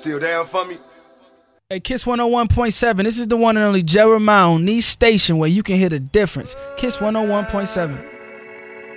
still down for me? Hey, Kiss 101.7. This is the one and only Jeremiah on Niche Station where you can hear the difference. Kiss 101.7.